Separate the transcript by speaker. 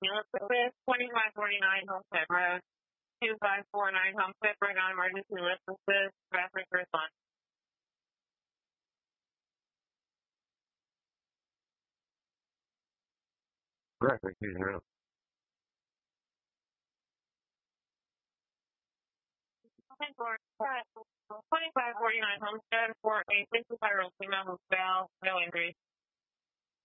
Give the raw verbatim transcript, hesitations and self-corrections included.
Speaker 1: Elizabeth, twenty-five forty-nine Homestead Road, two five four nine Homestead, bring on emergency licenses, traffic response.
Speaker 2: Traffic is now.
Speaker 1: twenty-five forty-nine Homestead, four eight six five female who fell, no injuries.